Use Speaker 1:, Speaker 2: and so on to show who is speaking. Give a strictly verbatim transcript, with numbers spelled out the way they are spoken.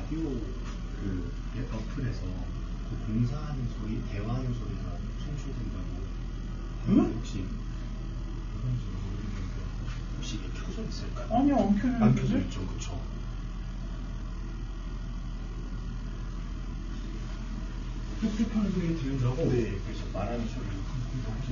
Speaker 1: 라디오 그 어플에서 그 공사하는 소리, 대화하는 소리가 송출된다고.
Speaker 2: 응?
Speaker 1: 혹시 그런지 모르겠는데 혹시 이게 켜져 있을까요?
Speaker 2: 아니요, 안 켜져 있는데.
Speaker 1: 안 켜져 있죠, 그쵸? 뚝뚝하는 소리 들린다고? 네, 그래서 말하는 소리.